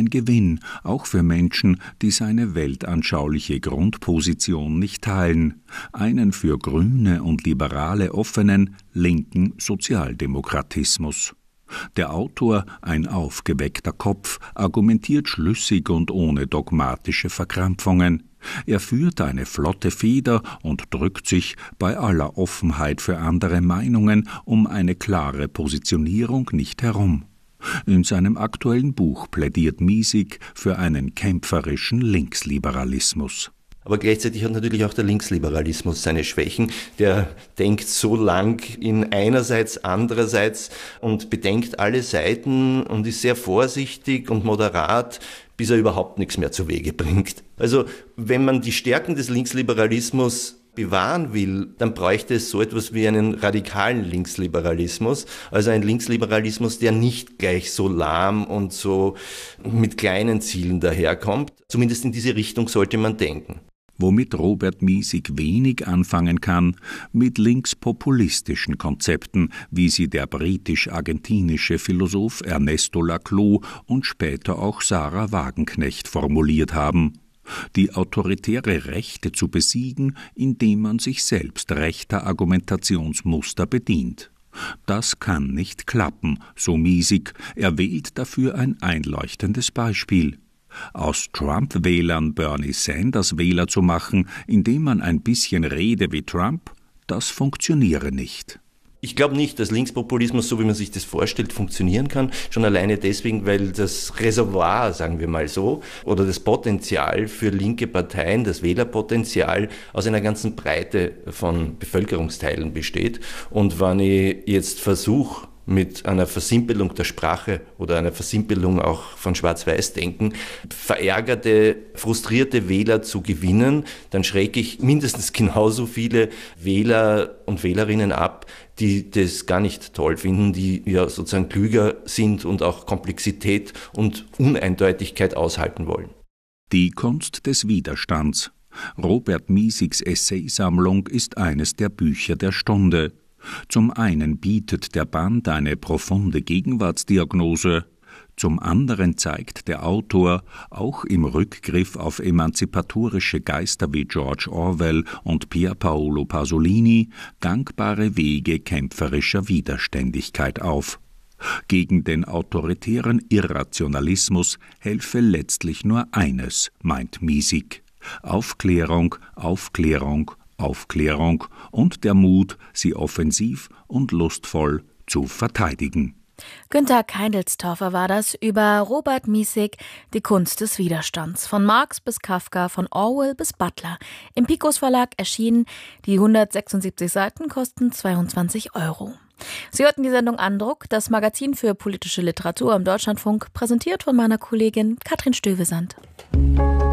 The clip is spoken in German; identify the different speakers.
Speaker 1: ein Gewinn, auch für Menschen, die seine weltanschauliche Grundposition nicht teilen, einen für Grüne und Liberale offenen, linken Sozialdemokratismus. Der Autor, ein aufgeweckter Kopf, argumentiert schlüssig und ohne dogmatische Verkrampfungen. Er führt eine flotte Feder und drückt sich bei aller Offenheit für andere Meinungen um eine klare Positionierung nicht herum. In seinem aktuellen Buch plädiert Miesig für einen kämpferischen Linksliberalismus.
Speaker 2: Aber gleichzeitig hat natürlich auch der Linksliberalismus seine Schwächen. Der denkt so lang in einerseits, andererseits und bedenkt alle Seiten und ist sehr vorsichtig und moderat, bis er überhaupt nichts mehr zu Wege bringt. Also wenn man die Stärken des Linksliberalismus bewahren will, dann bräuchte es so etwas wie einen radikalen Linksliberalismus, also ein Linksliberalismus, der nicht gleich so lahm und so mit kleinen Zielen daherkommt. Zumindest in diese Richtung sollte man denken.
Speaker 1: Womit Robert Miesig wenig anfangen kann, mit linkspopulistischen Konzepten, wie sie der britisch-argentinische Philosoph Ernesto Laclau und später auch Sarah Wagenknecht formuliert haben. Die autoritäre Rechte zu besiegen, indem man sich selbst rechter Argumentationsmuster bedient. Das kann nicht klappen, so Miesig. Er wählt dafür ein einleuchtendes Beispiel. Aus Trump-Wählern Bernie Sanders-Wähler zu machen, indem man ein bisschen rede wie Trump, das funktioniere nicht.
Speaker 2: Ich glaube nicht, dass Linkspopulismus, so wie man sich das vorstellt, funktionieren kann. Schon alleine deswegen, weil das Reservoir, sagen wir mal so, oder das Potenzial für linke Parteien, das Wählerpotenzial, aus einer ganzen Breite von Bevölkerungsteilen besteht. Und wenn ich jetzt versuche, mit einer Versimpelung der Sprache oder einer Versimpelung auch von Schwarz-Weiß-Denken verärgerte, frustrierte Wähler zu gewinnen, dann schrecke ich mindestens genauso viele Wähler und Wählerinnen ab, die das gar nicht toll finden, die ja sozusagen klüger sind und auch Komplexität und Uneindeutigkeit aushalten wollen.
Speaker 1: Die Kunst des Widerstands. Robert Miesigs Essaysammlung ist eines der Bücher der Stunde. Zum einen bietet der Band eine profunde Gegenwartsdiagnose, zum anderen zeigt der Autor, auch im Rückgriff auf emanzipatorische Geister wie George Orwell und Pier Paolo Pasolini, gangbare Wege kämpferischer Widerständigkeit auf. Gegen den autoritären Irrationalismus helfe letztlich nur eines, meint Miesig: Aufklärung, Aufklärung, Aufklärung und der Mut, sie offensiv und lustvoll zu verteidigen.
Speaker 3: Günter Keindelstorfer war das über Robert Miesig, Die Kunst des Widerstands. Von Marx bis Kafka, von Orwell bis Butler. Im Picos Verlag erschienen. Die 176 Seiten kosten 22 €. Sie hörten die Sendung Andruck, das Magazin für politische Literatur im Deutschlandfunk, präsentiert von meiner Kollegin Katrin Stövesand.